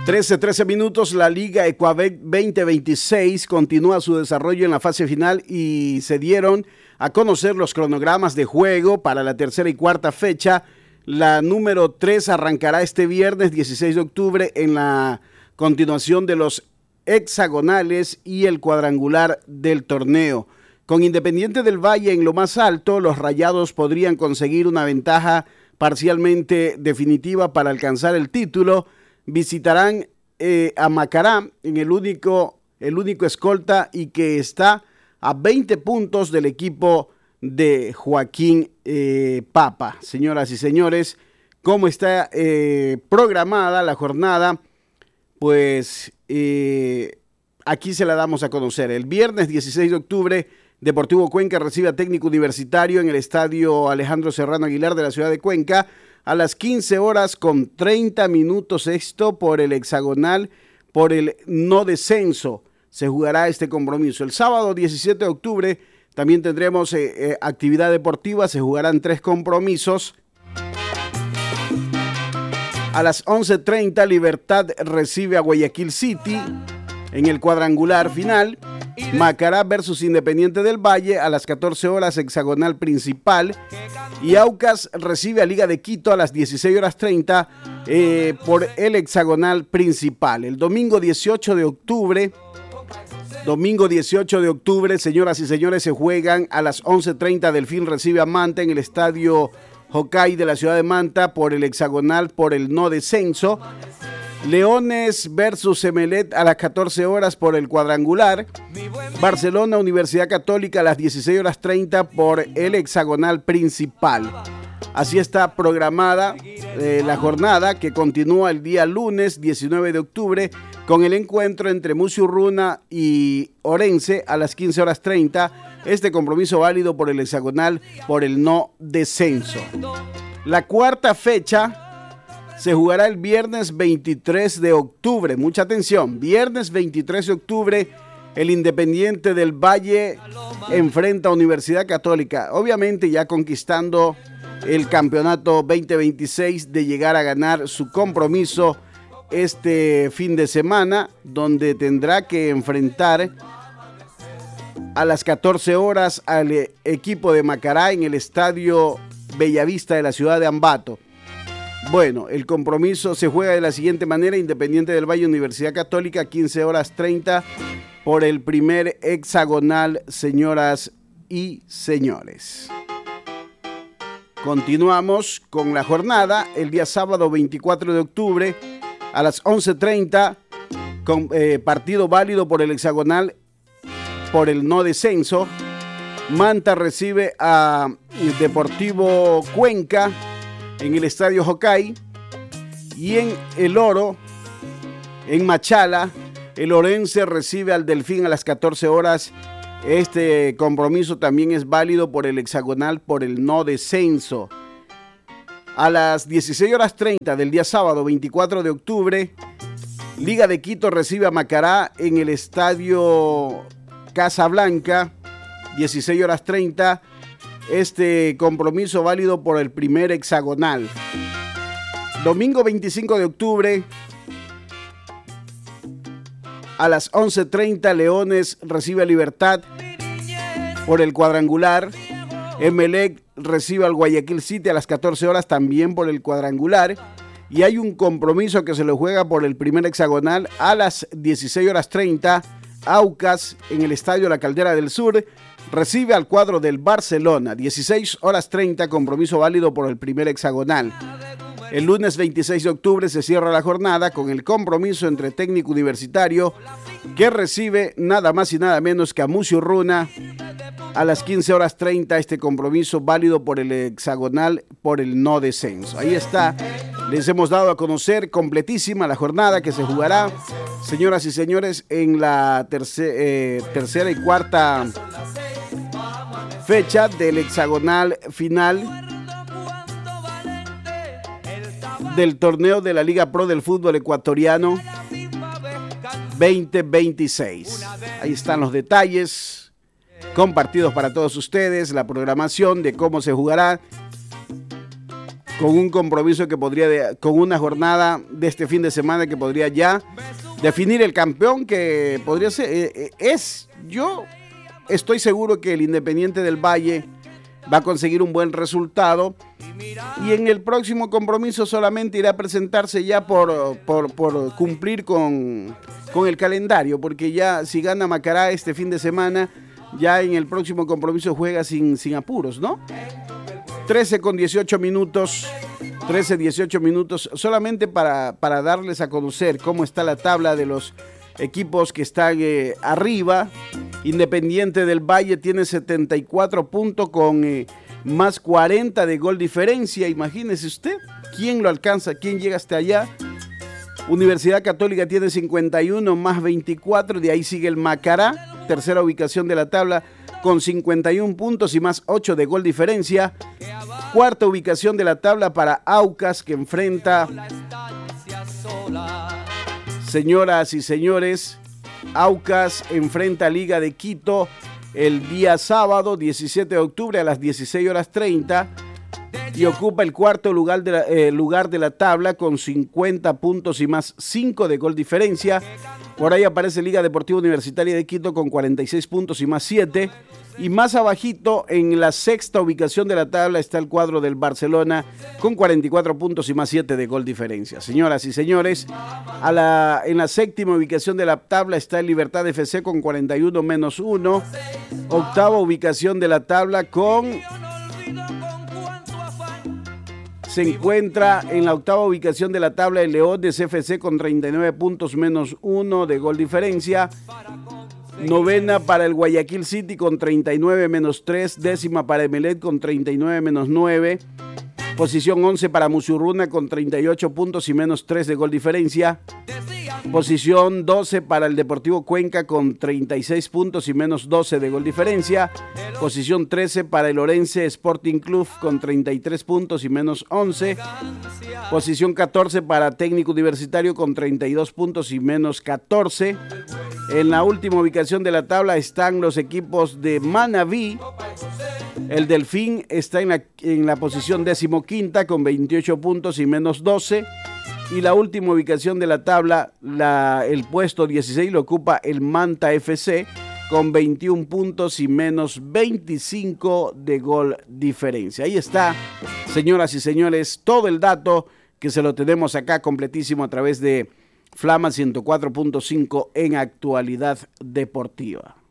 13 minutos, la Liga Ecuavec 2026 continúa su desarrollo en la fase final y se dieron a conocer los cronogramas de juego para la tercera y cuarta fecha. La número 3 arrancará este viernes 16 de octubre en la continuación de los hexagonales y el cuadrangular del torneo. Con Independiente del Valle en lo más alto, los Rayados podrían conseguir una ventaja parcialmente definitiva para alcanzar el título. Visitarán a Macará en el único escolta y que está a 20 puntos del equipo de Joaquín Papa. Señoras y señores, ¿cómo está programada la jornada? Pues aquí se la damos a conocer. El viernes 16 de octubre, Deportivo Cuenca recibe a Técnico Universitario en el estadio Alejandro Serrano Aguilar de la ciudad de Cuenca a las 15 horas con 30 minutos. Esto por el hexagonal, por el no descenso. Se jugará este compromiso. El sábado 17 de octubre también tendremos actividad deportiva. Se jugarán 3 compromisos. A las 11:30 Libertad recibe a Guayaquil City en el cuadrangular final. Macará versus Independiente del Valle a las 14 horas, hexagonal principal. Y Aucas recibe a Liga de Quito a las 16:30 por el hexagonal principal. El domingo 18 de octubre, señoras y señores, se juegan a las 11:30. Delfín recibe a Manta en el estadio Hokkaido de la ciudad de Manta por el hexagonal, por el no descenso. Leones versus Emelec a las 14 horas por el cuadrangular. Barcelona, Universidad Católica a las 16:30 por el hexagonal principal. Así está programada la jornada, que continúa el día lunes 19 de octubre con el encuentro entre Muciurruna y Orense a las 15:30. Este compromiso válido por el hexagonal, por el no descenso. La cuarta fecha se jugará el viernes 23 de octubre. Mucha atención, viernes 23 de octubre, el Independiente del Valle enfrenta a Universidad Católica. Obviamente ya conquistando el campeonato 2026 de llegar a ganar su compromiso este fin de semana, donde tendrá que enfrentar a las 14 horas al equipo de Macará en el estadio Bellavista de la ciudad de Ambato. Bueno, el compromiso se juega de la siguiente manera: Independiente del Valle, Universidad Católica, 15:30 por el primer hexagonal, señoras y señores. Continuamos con la jornada. El día sábado 24 de octubre a las 11:30, con partido válido por el hexagonal, por el no descenso. Manta recibe a Deportivo Cuenca en el estadio Hokkaido, y en El Oro, en Machala, el Orense recibe al Delfín a las 14 horas. Este compromiso también es válido por el hexagonal, por el no descenso. A las 16:30 del día sábado 24 de octubre, Liga de Quito recibe a Macará en el estadio Casablanca, 16:30. Este compromiso válido por el primer hexagonal. Domingo 25 de octubre a las 11:30, Leones recibe a Libertad por el cuadrangular. Emelec recibe al Guayaquil City a las 14 horas también por el cuadrangular. Y hay un compromiso que se lo juega por el primer hexagonal a las 16:30. Aucas en el estadio La Caldera del Sur recibe al cuadro del Barcelona, 16:30, compromiso válido por el primer hexagonal. El lunes 26 de octubre se cierra la jornada con el compromiso entre Técnico Universitario, que recibe nada más y nada menos que a Muciurruna a las 15:30. Este compromiso válido por el hexagonal, por el no descenso. Ahí está, les hemos dado a conocer completísima la jornada que se jugará, señoras y señores, en la tercera y cuarta fecha del hexagonal final del torneo de la Liga Pro del fútbol ecuatoriano 2026. Ahí están los detalles compartidos para todos ustedes, la programación de cómo se jugará con un compromiso que podría, con una jornada de este fin de semana que podría ya definir el campeón, que podría ser, yo estoy seguro que el Independiente del Valle va a conseguir un buen resultado y en el próximo compromiso solamente irá a presentarse ya por cumplir con el calendario, porque ya si gana Macará este fin de semana, ya en el próximo compromiso juega sin apuros, ¿no? 13:18 minutos, solamente para darles a conocer cómo está la tabla de los equipos que están arriba. Independiente del Valle tiene 74 puntos con más 40 de gol diferencia. Imagínese usted, ¿quién lo alcanza? ¿Quién llega hasta allá? Universidad Católica tiene 51 más 24, de ahí sigue el Macará, tercera ubicación de la tabla con 51 puntos y más 8 de gol diferencia. Cuarta ubicación de la tabla para Aucas, que enfrenta, señoras y señores, Aucas enfrenta a Liga de Quito el día sábado 17 de octubre a las 16:30 y ocupa el cuarto lugar de la tabla con 50 puntos y más 5 de gol diferencia. Por ahí aparece Liga Deportiva Universitaria de Quito con 46 puntos y más 7. Y más abajito, en la sexta ubicación de la tabla, está el cuadro del Barcelona con 44 puntos y más 7 de gol diferencia. Señoras y señores, en la séptima ubicación de la tabla está el Libertad FC con 41 menos 1. Octava ubicación de la tabla se encuentra en la octava ubicación de la tabla el Leones FC con 39 puntos menos 1 de gol diferencia. Novena para el Guayaquil City con 39 menos 3. Décima para Emelec con 39 menos 9. Posición 11 para Musurruna con 38 puntos y menos 3 de gol diferencia. Posición 12 para el Deportivo Cuenca con 36 puntos y menos 12 de gol diferencia. Posición 13 para el Orense Sporting Club con 33 puntos y menos 11. Posición 14 para Técnico Universitario con 32 puntos y menos 14. En la última ubicación de la tabla están los equipos de Manabí. El Delfín está en la posición 15ª con 28 puntos y menos 12. Y la última ubicación de la tabla, el puesto 16 lo ocupa el Manta FC con 21 puntos y menos 25 de gol diferencia. Ahí está, señoras y señores, todo el dato que se lo tenemos acá completísimo a través de Flama 104.5 en Actualidad Deportiva.